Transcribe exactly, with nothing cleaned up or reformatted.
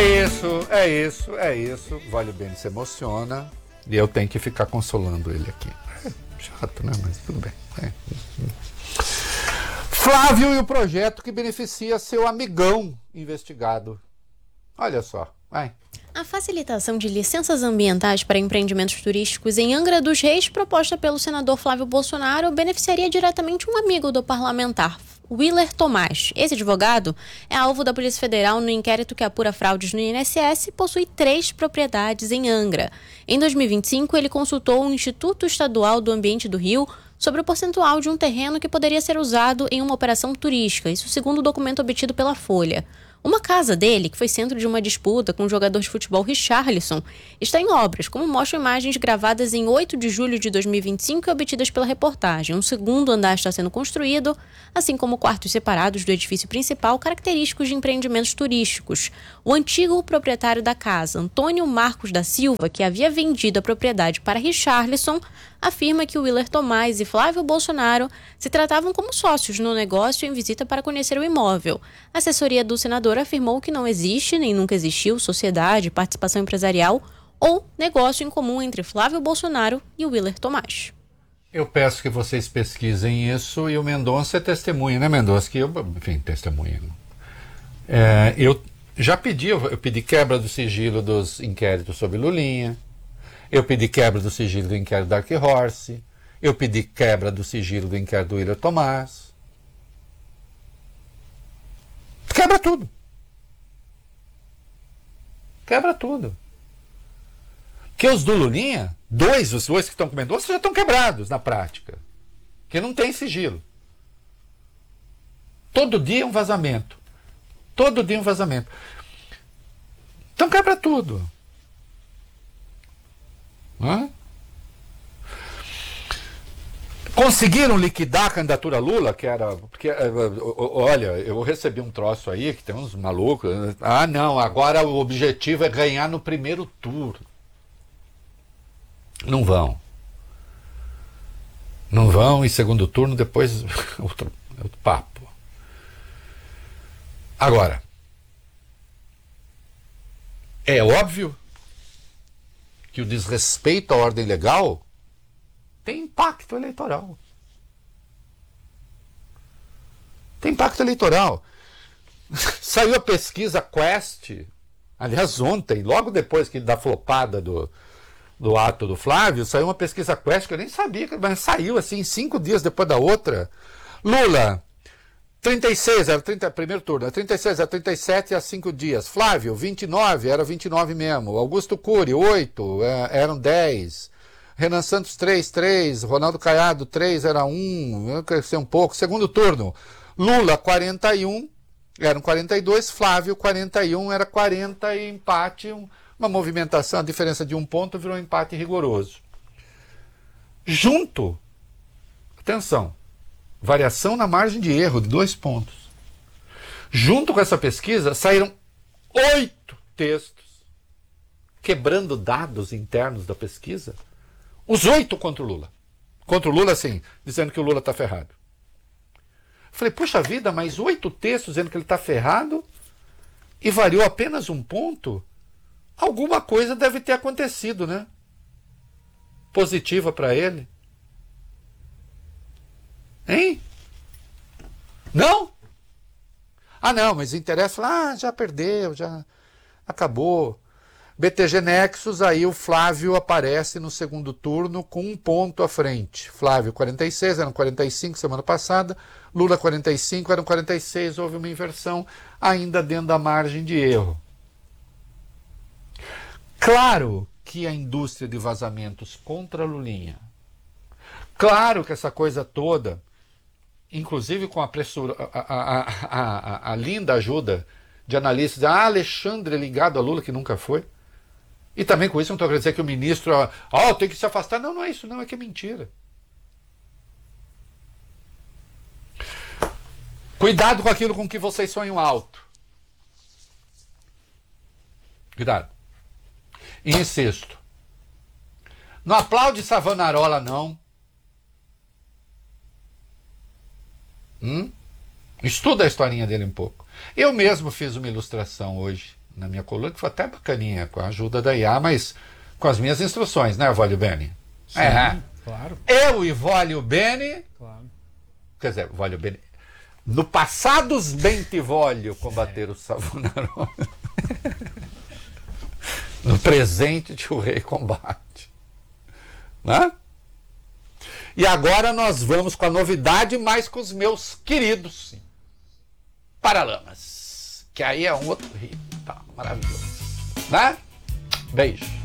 É isso, é isso, é isso. Vale bem, se emociona. E eu tenho que ficar consolando ele aqui. É chato, né? Mas tudo bem. É. Flávio e o projeto que beneficia seu amigão investigado. Olha só, vai. A facilitação de licenças ambientais para empreendimentos turísticos em Angra dos Reis, proposta pelo senador Flávio Bolsonaro, beneficiaria diretamente um amigo do parlamentar, Willer Tomás. Esse advogado é alvo da Polícia Federal no inquérito que apura fraudes no I N S S e possui três propriedades em Angra. Em dois mil e vinte e cinco, ele consultou o Instituto Estadual do Ambiente do Rio sobre o percentual de um terreno que poderia ser usado em uma operação turística, isso segundo o documento obtido pela Folha. Uma casa dele, que foi centro de uma disputa com o jogador de futebol Richarlison, está em obras, como mostram imagens gravadas em oito de julho de dois mil e vinte e cinco e obtidas pela reportagem. Um segundo andar está sendo construído, assim como quartos separados do edifício principal, característicos de empreendimentos turísticos. O antigo proprietário da casa, Antônio Marcos da Silva, que havia vendido a propriedade para Richarlison, afirma que Willer Tomás e Flávio Bolsonaro se tratavam como sócios no negócio em visita para conhecer o imóvel. A assessoria do senador afirmou que não existe, nem nunca existiu, sociedade, participação empresarial ou negócio em comum entre Flávio Bolsonaro e Willer Tomás. Eu peço que vocês pesquisem isso e o Mendonça é testemunha, né, Mendonça? Que eu, enfim, testemunha. É, eu já pedi, eu pedi quebra do sigilo dos inquéritos sobre Lulinha. Eu pedi quebra do sigilo do inquérito Dark Horse. Eu pedi quebra do sigilo do inquérito do Willer Tomás. Quebra tudo. Quebra tudo. Porque os do Lulinha, dois, os dois que estão com Mendonça, já estão quebrados na prática. Porque não tem sigilo. Todo dia um vazamento. Todo dia um vazamento. Então quebra tudo. Hã? Conseguiram liquidar a candidatura Lula, que era... Porque, olha, eu recebi um troço aí, que tem uns malucos. Ah, não, agora o objetivo é ganhar no primeiro turno. Não vão. Não vão, e segundo turno, depois outro, outro papo. Agora, é óbvio que o desrespeito à ordem legal tem impacto eleitoral. Tem impacto eleitoral. Saiu a pesquisa Quest, aliás, ontem, logo depois que da flopada do, do ato do Flávio, saiu uma pesquisa Quest que eu nem sabia, mas saiu assim, cinco dias depois da outra. Lula, trinta e seis, era trinta, primeiro turno, trinta e seis, era trinta e sete há cinco dias. Flávio, vinte e nove, era vinte e nove mesmo. Augusto Cury, oito, eram dez. Renan Santos, três, três. Ronaldo Caiado, três, era um. Cresceu um pouco. Segundo turno, Lula, quarenta e um, eram quarenta e dois. Flávio, quarenta e um, era quarenta e empate. Uma movimentação, a diferença de um ponto virou um empate rigoroso. Junto, atenção, variação na margem de erro de dois pontos. Junto com essa pesquisa, saíram oito textos quebrando dados internos da pesquisa. Os oito contra o Lula. Contra o Lula, assim, dizendo que o Lula está ferrado. Falei, puxa vida, mas oito textos dizendo que ele está ferrado e variou apenas um ponto? Alguma coisa deve ter acontecido, né? Positiva para ele. Hein? Não? Ah, não, mas interessa, ah, já perdeu, já acabou. B T G Nexus, aí o Flávio aparece no segundo turno com um ponto à frente. Flávio, quarenta e seis, eram quarenta e cinco semana passada. Lula, quarenta e cinco, eram quarenta e seis. Houve uma inversão ainda dentro da margem de erro. Claro que a indústria de vazamentos contra a Lulinha, claro que essa coisa toda, inclusive com a, pressura, a, a, a, a, a linda ajuda de analistas, ah, Alexandre ligado a Lula, que nunca foi. E também com isso não estou querendo dizer que o ministro, ó, oh, tem que se afastar. Não, não é isso, não, é que é mentira. Cuidado com aquilo com que vocês sonham alto. Cuidado. E insisto, não aplaude Savonarola, não. Hum? Estuda a historinha dele um pouco. Eu mesmo fiz uma ilustração hoje na minha coluna, que foi até bacaninha, com a ajuda da I A, mas com as minhas instruções, né, Vólio Bene? Sim, é. Claro. Eu e Vólio Bene, Claro. quer dizer, Vólio Bene, no passados Bentivólio combater o Savonarone. No presente o rei combate. Né? E agora nós vamos com a novidade, mais com os meus queridos Paralamas, que aí é um outro rio, tá, maravilhoso, né? Beijo.